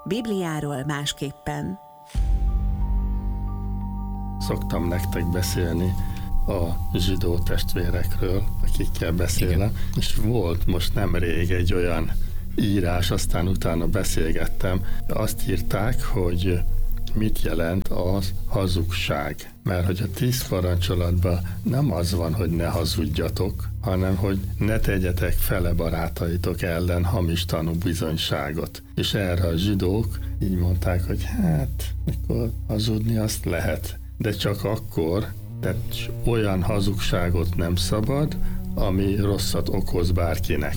Bibliáról másképpen. Szoktam nektek beszélni a zsidó testvérekről, akikkel beszélem, igen. És volt most nemrég egy olyan írás, aztán utána beszélgettem. Azt írták, hogy mit jelent az hazugság. Mert hogy a 10 parancsolatban nem az van, hogy ne hazudjatok, hanem hogy ne tegyetek fele barátaitok ellen hamis tanúbizonyságot. És erre a zsidók így mondták, hogy hát, mikor hazudni azt lehet, de csak akkor, tehát olyan hazugságot nem szabad, ami rosszat okoz bárkinek.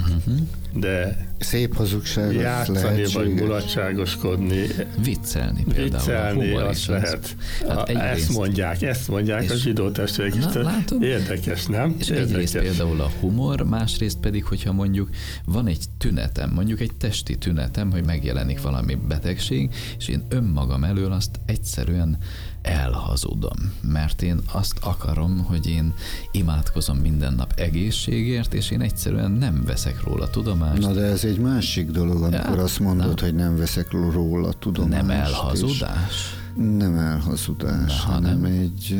De szép hazugság játszani vagy mulatságoskodni, viccelni például. Azt lehet. Ezt mondják a zsidó testvérek is. Érdekes, nem? És Érdekes. egyrészt például a humor, másrészt pedig, hogyha mondjuk van egy tünetem, mondjuk egy testi tünetem, hogy megjelenik valami betegség, és én önmagam elől azt egyszerűen elhazudom, mert én azt akarom, hogy én imádkozom minden nap egészségért, és én egyszerűen nem veszek róla tudomást. Na de ez egy másik dolog, amikor azt mondod, hogy nem veszek róla tudomást. Nem elhazudás? Nem elhazudás, hanem egy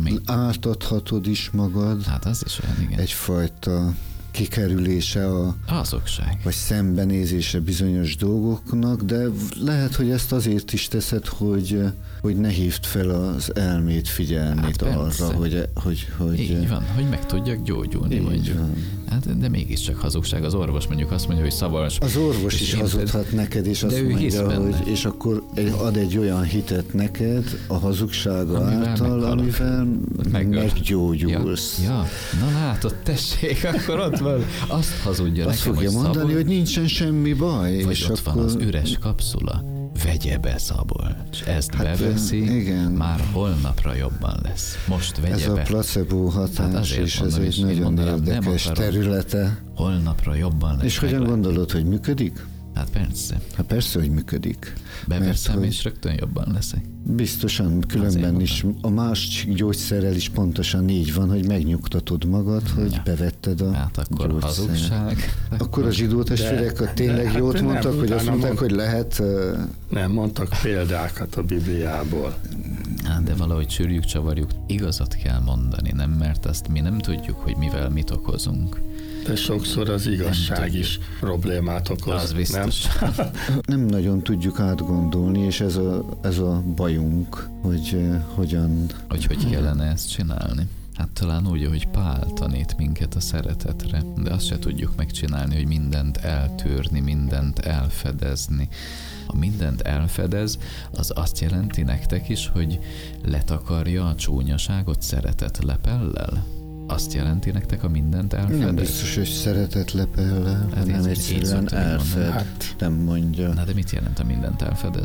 átadhatod is magad. Hát az is olyan, igen. Egyfajta kikerülése a hazugság, vagy szembenézése bizonyos dolgoknak, de lehet, hogy ezt azért is teszed, hogy ne hívd fel az elmét, figyelmét arra, hogy így van, hogy meg tudjak gyógyulni, mondjuk. Hát, de mégiscsak hazugság. Az orvos mondjuk azt mondja, hogy szavas. Az orvos is hazudhat neked, és azt mondja, hogy és akkor ad egy olyan hitet neked a hazugsága által, amivel meggyógyulsz. Ja. Na látod, tessék, akkor ott van. Azt hazudja azt nekem, fogja mondani, hogy nincsen semmi baj. Vagy és ott akkor van az üres kapszula. Vegye be, Szabolcs. Ezt beveszi, igen. Már holnapra jobban lesz. Most vegye ez be. Ez a placebo hatás, és ez egy nagyon érdekes területe. Holnapra jobban lesz. És hogyan gondolod, hogy működik? Hát persze. Hát persze, hogy működik. Beveszem, és rögtön jobban leszek. Biztosan, különben is. A másik gyógyszerrel is pontosan így van, hogy megnyugtatod magad, hogy bevetted a hát akkor gyógyszer. Hazugság. Akkor a zsidó testvérek tényleg jót mondtak, hogy azt mondták, hogy lehet... Nem, mondtak példákat a Bibliából. Hát, de valahogy sűrjük, csavarjuk. Igazat kell mondani, nem? Mert azt mi nem tudjuk, hogy mivel mit okozunk. De sokszor az igazság is problémát okoz. Az biztos. Nem nagyon tudjuk átgondolni, és ez a bajunk, hogy hogyan... Hogy kellene ezt csinálni. Hát talán úgy, hogy Pál tanít minket a szeretetre, de azt se tudjuk megcsinálni, hogy mindent eltűrni, mindent elfedezni. Ha mindent elfedez, az azt jelenti nektek is, hogy letakarja a csúnyaságot szeretetlepellel? Azt jelenti nektek, a mindent elfedez? Nem biztos, hogy szeretetlepellel, hanem egyszerűen elfed. Hát, nem mondja. Na de mit jelent a mindent elfedez?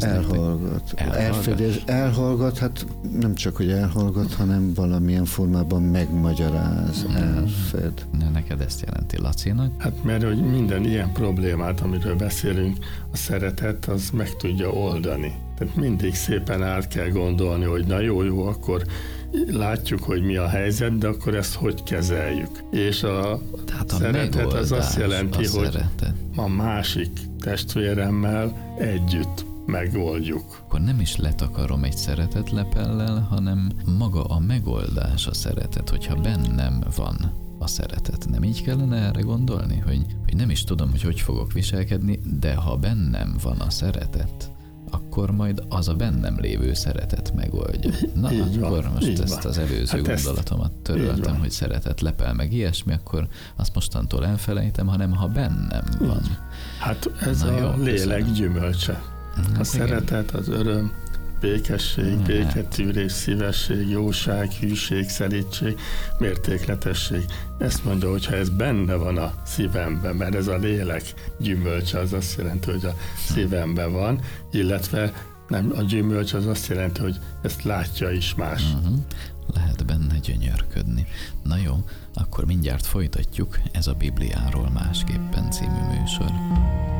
Elhallgat, hát nem csak, hogy elhallgat, hanem valamilyen formában megmagyaráz, elfed. Neked ezt jelenti, Lacinak? Hát mert hogy minden ilyen problémát, amiről beszélünk, a szeretet az meg tudja oldani. Tehát mindig szépen át kell gondolni, hogy na jó, akkor látjuk, hogy mi a helyzet, de akkor ezt hogy kezeljük. És a szeretet az azt jelenti, hogy a másik testvéremmel együtt megoldjuk. Akkor nem is letakarom egy szeretetlepellel, hanem maga a megoldás a szeretet, hogyha bennem van a szeretet. Nem így kellene erre gondolni, hogy nem is tudom, hogy fogok viselkedni, de ha bennem van a szeretet, akkor majd az a bennem lévő szeretet megoldja. Na, így akkor van, most ezt van. Az előző gondolatomat töröltem, hogy szeretet lepel meg ilyesmi, akkor azt mostantól elfelejtem, hanem ha bennem van. Hát ez a lélek gyümölcse. A szeretet, az öröm, békesség, béketűrés, szívesség, jóság, hűség, szelídség, mértékletesség. Ezt mondja, hogyha ez benne van a szívemben, mert ez a lélek gyümölcse, az azt jelenti, hogy a szívemben van, illetve nem, a gyümölcs az azt jelenti, hogy ezt látja is más. Lehet benne gyönyörködni. Na jó, akkor mindjárt folytatjuk, ez a Bibliáról másképpen című műsor.